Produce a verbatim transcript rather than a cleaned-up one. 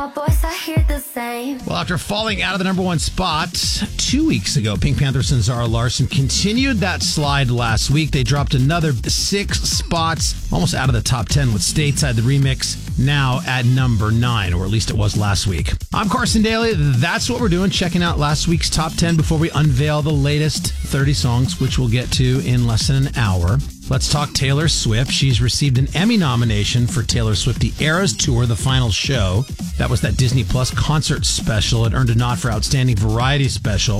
Boys, I hear the same. Well, after falling out of the number one spot two weeks ago, Pink Panthers and Zara Larsson continued that slide last week. They dropped another six spots, almost out of the top ten with Stateside, the remix, now at number nine, or at least it was last week. I'm Carson Daly. That's what we're doing, checking out last week's top ten before we unveil the latest thirty songs, which we'll get to in less than an hour. Let's talk Taylor Swift. She's received an Emmy nomination for Taylor Swift The Eras Tour, the final show. That was that Disney Plus concert special. It earned a nod for Outstanding Variety Special.